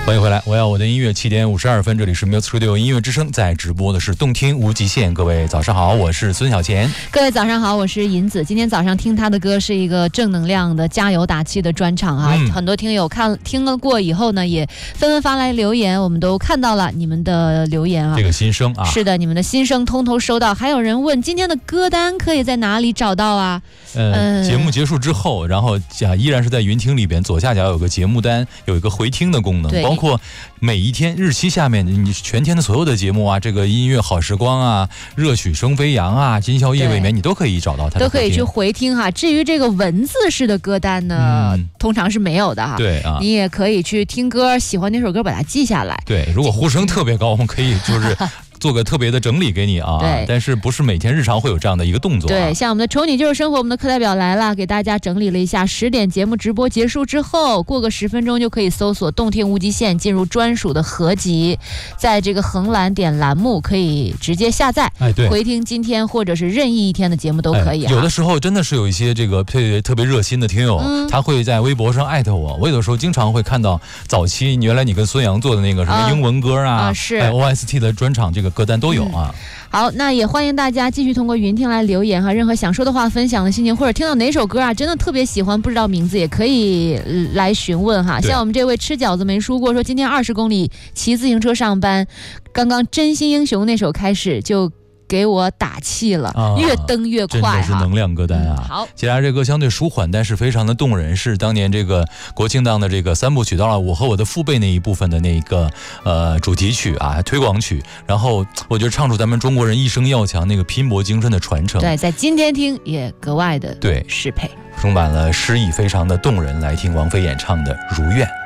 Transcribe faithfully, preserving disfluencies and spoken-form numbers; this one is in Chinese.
欢迎回来，我要我的音乐，七点五十二分，这里是 Music Studio 音乐之声，在直播的是动听无极限。各位早上好，我是孙小贤。 各位早上好，我是银子。今天早上听他的歌是一个正能量的加油打气的专场啊、嗯，很多听友看听了过以后呢，也纷纷发来留言，我们都看到了你们的留言啊， 这个心声啊， 是的，你们的心声通通收到。还有人问今天的歌单可以在哪里找到啊？ 呃，节目结束之后，然后啊，依然是在云听里边左下角有个节目单，有一个回听的功能，包括每一天日期下面你全天的所有的节目啊，这个音乐好时光啊，热曲生飞扬啊，今宵夜未眠，你都可以找到它， 都可以去回听哈。至于这个文字式的歌单呢、嗯，通常是没有的哈。 对啊， 你也可以去听歌，喜欢哪首歌把它记下来。 对，如果呼声特别高，我们可以就是做个特别的整理给你啊， 对， 但是不是每天日常会有这样的一个动作、啊。 对，像我们的丑女就是生活，我们的课代表来了，给大家整理了一下。十点节目直播结束之后，过个十分钟就可以搜索动听无极限，进入专属的合集，在这个横栏点栏目可以直接下载， 哎，对， 回听今天或者是任意一天的节目都可以、啊哎。有的时候真的是有一些这个特别特别热心的听友、嗯，他会在微博上艾特我，我有的时候经常会看到早期原来你跟孙杨做的那个什么英文歌啊， 啊啊是哎 O S T 的专场这个歌单都有啊。嗯， 好，那也欢迎大家继续通过云听来留言哈，任何想说的话、分享的心情，或者听到哪首歌啊，真的特别喜欢，不知道名字也可以来询问哈。像我们这位吃饺子没输过，说今天二十公里骑自行车上班，刚刚真心英雄那首开始就给我打气了、啊、越蹬越快， 真的是能量歌单啊、 嗯、好， 接下来这歌相对舒缓，但是非常的动人，是当年这个国庆档的这个三部曲，到了我和我的父辈那一部分的那个呃主题曲啊，推广曲，然后我觉得唱出咱们中国人一生要强那个拼搏精神的传承， 对，在今天听也格外的对适配， 充满了诗意，非常的动人。来听王菲演唱的《如愿》。